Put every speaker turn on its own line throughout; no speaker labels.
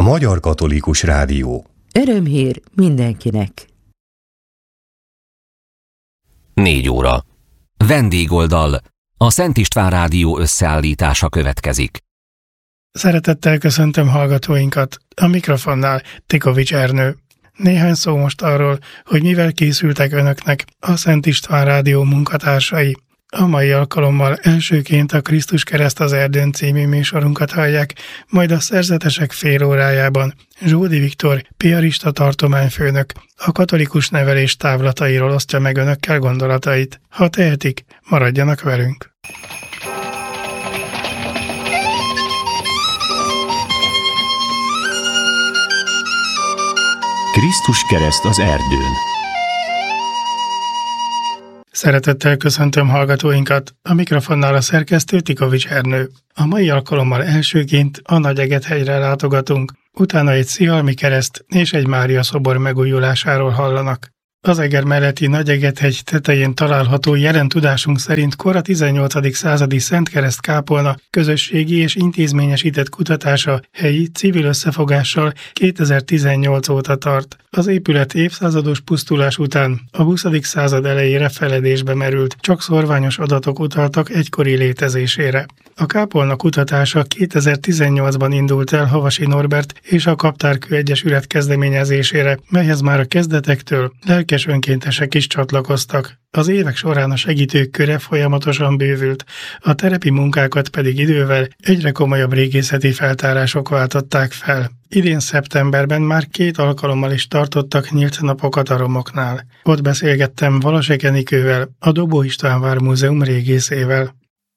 Magyar Katolikus Rádió.
Örömhír mindenkinek.
4 óra. Vendégoldal. A Szent István Rádió összeállítása következik.
Szeretettel köszöntöm hallgatóinkat. A mikrofonnál Tikovics Ernő. Néhány szó most arról, hogy mivel készültek önöknek a Szent István Rádió munkatársai. A mai alkalommal elsőként a Krisztus kereszt az erdőn című műsorunkat hallják, majd a szerzetesek fél órájában Zsódi Viktor, piarista tartományfőnök, a katolikus nevelés távlatairól osztja meg önökkel gondolatait. Ha tehetik, maradjanak velünk!
Krisztus kereszt az erdőn.
Szeretettel köszöntöm hallgatóinkat, a mikrofonnál a szerkesztő Tikovics Ernő. A mai alkalommal elsőként a Nagyegethegyre látogatunk, utána egy szihalmi kereszt és egy Mária szobor megújulásáról hallanak. Az Eger melletti Nagyegethegy tetején található jelen tudásunk szerint kora 18. századi Szentkereszt kápolna közösségi és intézményesített kutatása helyi civil összefogással 2018 óta tart. Az épület évszázados pusztulás után a 20. század elejére feledésbe merült, csak szorványos adatok utaltak egykori létezésére. A kápolna kutatása 2018-ban indult el Havasi Norbert és a Kaptárkő Egyesület kezdeményezésére, melyhez már a kezdetektől lelkes önkéntesek is csatlakoztak. Az évek során a segítők köre folyamatosan bővült, a terepi munkákat pedig idővel egyre komolyabb régészeti feltárások váltották fel. Idén szeptemberben már 2 alkalommal is tartottak nyílt napokat a romoknál. Ott beszélgettem Valasek Enikővel, a Dobó István Vármúzeum régészével.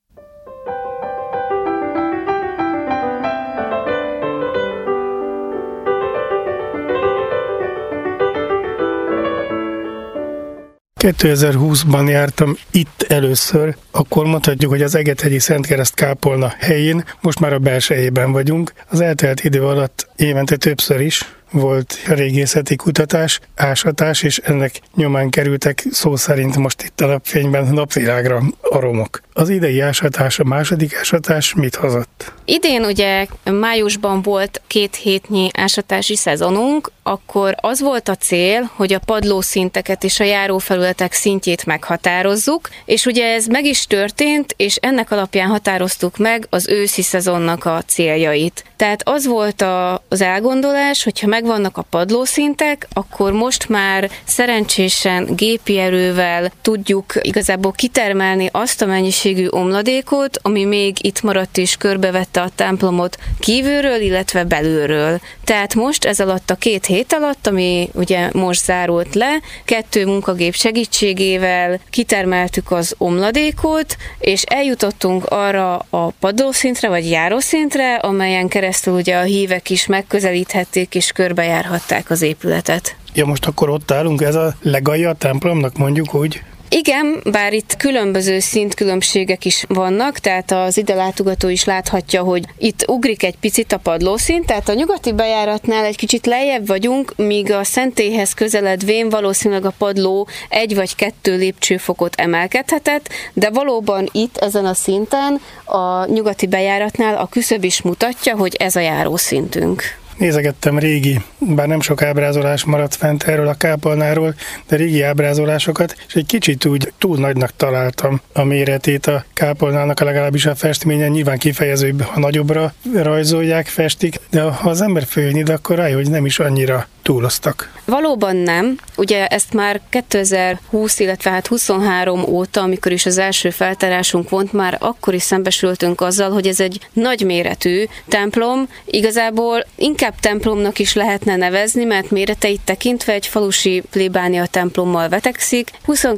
...2020-ban jártam itt először, akkor mondhatjuk, hogy az Egethegyi Szentkereszt kápolna helyén, most már a belsejében vagyunk. Az eltelt idő alatt évente többször is volt régészeti kutatás, ásatás, és ennek nyomán kerültek szó szerint most itt a napfényben napvilágra a romok. Az idei ásatás, a második ásatás mit hozott?
Idén ugye májusban volt 2 hétnyi ásatási szezonunk, akkor az volt a cél, hogy a padlószinteket és a járófelületek szintjét meghatározzuk, és ugye ez meg is történt, és ennek alapján határoztuk meg az őszi szezonnak a céljait. Tehát az volt az elgondolás, hogyha megvannak a padlószintek, akkor most már szerencsésen gépi erővel tudjuk igazából kitermelni azt a mennyiségű omladékot, ami még itt maradt és körbevette a templomot kívülről, illetve belülről. Tehát most ez alatt a 2 hét alatt, ami ugye most zárult le, 2 munkagép segítségével kitermeltük az omladékot, és eljutottunk arra a padlószintre, vagy járószintre, amelyen keresztül ugye a hívek is megközelíthették és körbejárhatták az épületet.
Ja, most akkor ott állunk, ez a legalja a templomnak, mondjuk úgy?
Igen, bár itt különböző szintkülönbségek is vannak, tehát az ide látogató is láthatja, hogy itt ugrik egy picit a padlószint, tehát a nyugati bejáratnál egy kicsit lejjebb vagyunk, míg a szentélyhez közeledvén valószínűleg a padló 1 vagy 2 lépcsőfokot emelkedhetett, de valóban itt ezen a szinten a nyugati bejáratnál a küszöb is mutatja, hogy ez a járószintünk.
Nézegettem régi, bár nem sok ábrázolás maradt fent erről a kápolnáról, de régi ábrázolásokat, és egy kicsit úgy túl nagynak találtam a méretét a kápolnának, legalábbis a festményen nyilván kifejezőbb, ha nagyobbra rajzolják, festik, de ha az ember följön ide, akkor rájön, hogy nem is annyira túloztak.
Valóban nem. Ugye ezt már 2020, illetve 23 óta, amikor is az első feltárásunk volt, már akkor is szembesültünk azzal, hogy ez egy nagyméretű templom. Igazából inkább templomnak is lehetne nevezni, mert méreteit tekintve egy falusi plébánia templommal vetekszik.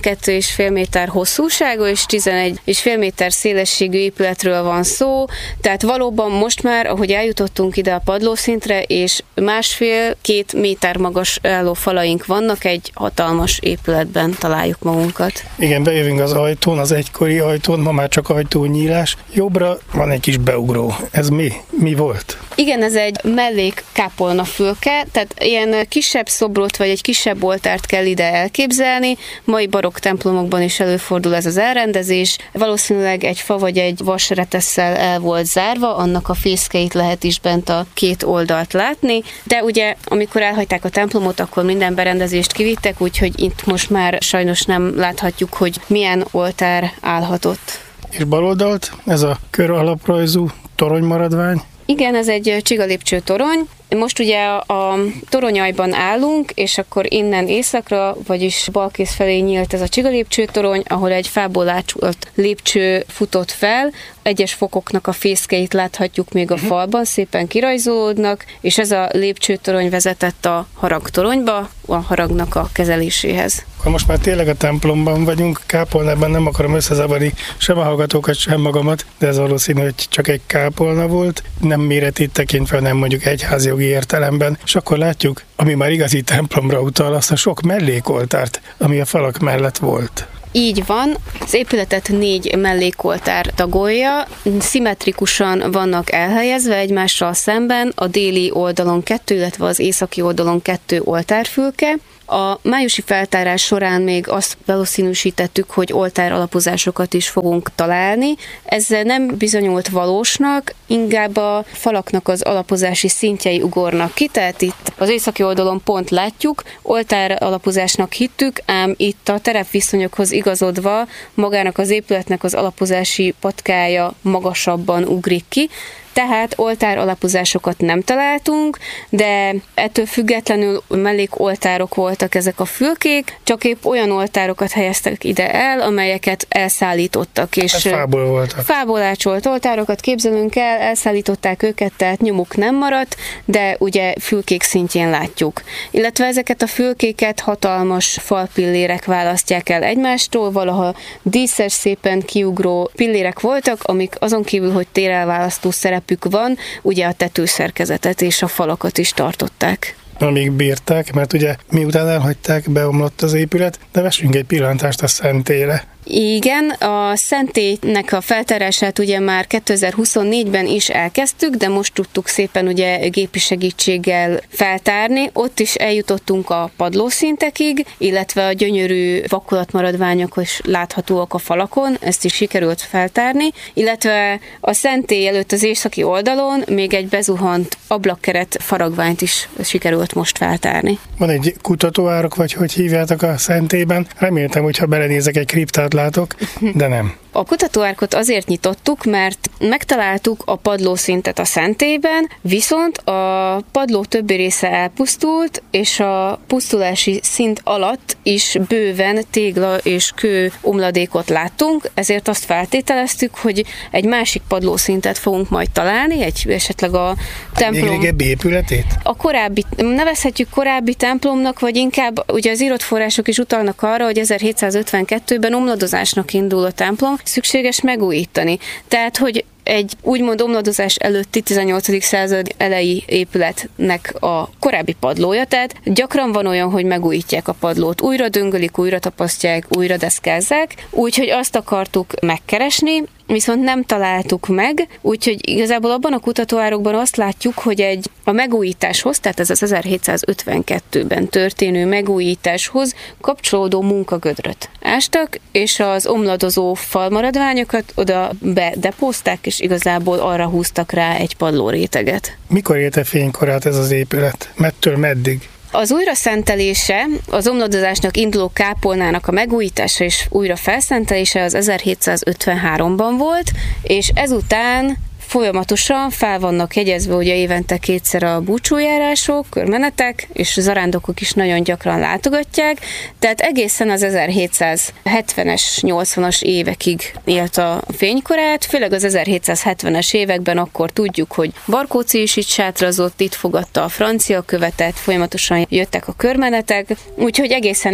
22,5 méter hosszúságú és 11,5 méter szélességű épületről van szó, tehát valóban most már, ahogy eljutottunk ide a padlószintre, és 1,5-2 méter magas álló falaink vannak, egy hatalmas épületben találjuk magunkat.
Igen, bejövünk az ajtón, az egykori ajtón, ma már csak ajtónyílás. Jobbra van egy kis beugró. Ez mi? Mi volt?
Igen, ez egy mellékkápolnafülke, tehát ilyen kisebb szobrot vagy egy kisebb oltárt kell ide elképzelni. Mai barokk templomokban is előfordul ez az elrendezés. Valószínűleg egy fa vagy egy vasretesszel el volt zárva, annak a fészkeit lehet is bent a két oldalt látni, de ugye amikor elhagyták a templomot, akkor minden berendezést kivittek, úgyhogy itt most már sajnos nem láthatjuk, hogy milyen oltár állhatott.
És baloldalt ez a kör alaprajzú toronymaradvány?
Igen, ez egy csigalépcső torony. Most ugye a toronyajban állunk, és akkor innen északra, vagyis balkész felé nyílt ez a csigalépcső torony, ahol egy fából ácsolt lépcső futott fel, egyes fokoknak a fészkeit láthatjuk még a falban, szépen kirajzolódnak, és ez a lépcsőtorony vezetett a haragtoronyba, a haragnak a kezeléséhez.
Akkor most már tényleg a templomban vagyunk, kápolnában nem akarom összezavarni sem a hallgatókat, sem magamat, de ez valószínű, hogy csak egy kápolna volt, nem méretét tekintve, nem mondjuk egyházjogi értelemben, és akkor látjuk, ami már igazi templomra utal, azt a sok mellékoltárt, ami a falak mellett volt.
Így van, az épületet 4 mellékoltár tagolja, szimmetrikusan vannak elhelyezve egymással szemben, a déli oldalon 2, illetve az északi oldalon 2 oltárfülke. A májusi feltárás során még azt valószínűsítettük, hogy oltár alapozásokat is fogunk találni. Ez nem bizonyult valósnak, inkább a falaknak az alapozási szintjei ugornak ki, tehát itt az északi oldalon pont látjuk, oltár alapozásnak hittük, ám itt a terepviszonyokhoz igazodva magának az épületnek az alapozási patkája magasabban ugrik ki, tehát oltár alapozásokat nem találtunk, de ettől függetlenül mellékoltárok voltak ezek a fülkék, csak épp olyan oltárokat helyeztek ide el, amelyeket elszállítottak. És
fából voltak.
Fából ácsolt oltárokat képzelünk el, elszállították őket, tehát nyomuk nem maradt, de ugye fülkék szintjén látjuk. Illetve ezeket a fülkéket hatalmas falpillérek választják el egymástól, valaha díszes, szépen kiugró pillérek voltak, amik azon kívül, hogy térelválasztó szerepük van, ugye a tetőszerkezetet és a falakat is tartották.
Amíg bírták, mert ugye miután elhagyták, beomlott az épület, de vessünk egy pillantást a szentélyre.
Igen, a szentélynek a feltárását ugye már 2024-ben is elkezdtük, de most tudtuk szépen ugye gépi segítséggel feltárni. Ott is eljutottunk a padlószintekig, illetve a gyönyörű vakolatmaradványok is láthatóak a falakon, ezt is sikerült feltárni, illetve a szentély előtt az északi oldalon még egy bezuhant ablakkeret faragványt is sikerült most feltárni.
Van egy kutatóárok, vagy hogy hívjátok a szentélyben? Reméltem, hogyha belenézek egy kriptát látok, de nem.
A kutatóárkot azért nyitottuk, mert megtaláltuk a padlószintet a szentélyben, viszont a padló többi része elpusztult, és a pusztulási szint alatt is bőven tégla és kő omladékot láttunk, ezért azt feltételeztük, hogy egy másik padlószintet fogunk majd találni, esetleg a templom...
Még régebbi épületét?
A korábbi, nevezhetjük korábbi templomnak, vagy inkább ugye az írott források is utalnak arra, hogy 1752-ben omladozásnak indul a templom, szükséges megújítani. Tehát, hogy egy úgymond omladozás előtti 18. század elejé épületnek a korábbi padlója, tehát gyakran van olyan, hogy megújítják a padlót, újra döngölik, újra tapasztják, újra deszkázzák, úgyhogy azt akartuk megkeresni, viszont nem találtuk meg, úgyhogy igazából abban a kutatóárokban azt látjuk, hogy a megújításhoz, tehát ez az 1752-ben történő megújításhoz kapcsolódó munkagödröt ástak, és az omladozó falmaradványokat oda bedepózták, és igazából arra húztak rá egy padlóréteget.
Mikor érte fénykorát ez az épület? Mettől meddig?
Az újraszentelése, az omladozásnak induló kápolnának a megújítása és újra felszentelése az 1753-ban volt, és ezután folyamatosan fel vannak jegyezve ugye évente 2-szer a búcsújárások, körmenetek, és zarándokok is nagyon gyakran látogatják, tehát egészen az 1770-es, 80-as évekig élt a fénykorát, főleg az 1770-es években akkor tudjuk, hogy Barkóczy is itt sátrazott, itt fogadta a francia követet, folyamatosan jöttek a körmenetek, úgyhogy egészen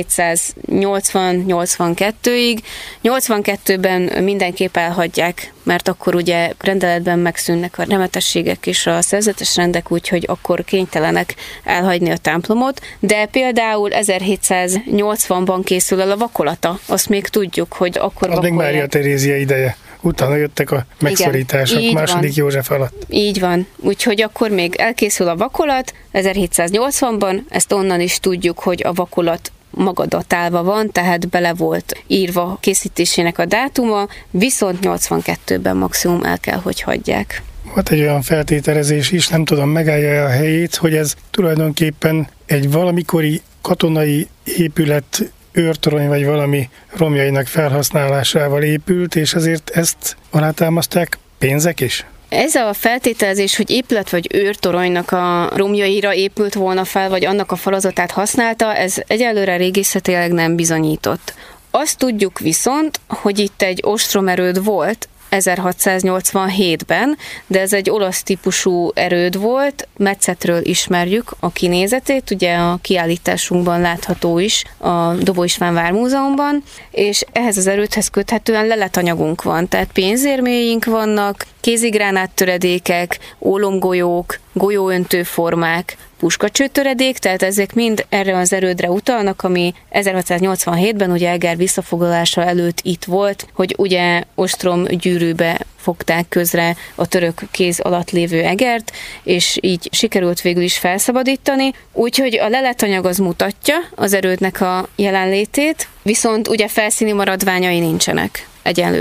1780-82-ig, 82-ben mindenképp elhagyják, mert akkor ugye rendeletben megszűnnek a nemetességek és a szerzetes rendek, úgyhogy akkor kénytelenek elhagyni a templomot, de például 1780-ban készül el a vakolata, azt még tudjuk, hogy akkor
az még Mária Terézia ideje. utána jöttek a megszorítások.
Igen,
második
van.
József alatt.
Így van. Úgyhogy akkor még elkészül a vakolat 1780-ban, ezt onnan is tudjuk, hogy a vakolat maga datálva van, tehát bele volt írva készítésének a dátuma, viszont 82-ben maximum el kell, hogy hagyják.
Volt egy olyan feltételezés is, nem tudom, megállja a helyét, hogy ez tulajdonképpen egy valamikori katonai épület őrtorony vagy valami romjainak felhasználásával épült, és ezért ezt alátámasztják pénzek is?
Ez a feltételezés, hogy épület vagy őrtoronynak a romjaira épült volna fel, vagy annak a falazatát használta, ez egyelőre régészetileg nem bizonyított. Azt tudjuk viszont, hogy itt egy ostromerőd volt 1687-ben, de ez egy olasz típusú erőd volt, Metszetről ismerjük a kinézetét, ugye a kiállításunkban látható is a Dobó István Vármúzeumban, és ehhez az erődhez köthetően leletanyagunk van, tehát pénzérméink vannak, kézigránáttöredékek, ólomgolyók, golyóöntőformák, puskacsőtöredék, tehát ezek mind erre az erődre utalnak, ami 1687-ben ugye Eger visszafoglalása előtt itt volt, hogy ugye ostrom gyűrűbe fogták közre a török kéz alatt lévő egert, és így sikerült végül is felszabadítani. Úgyhogy a leletanyag az mutatja az erődnek a jelenlétét, viszont ugye felszíni maradványai nincsenek egyenlőre.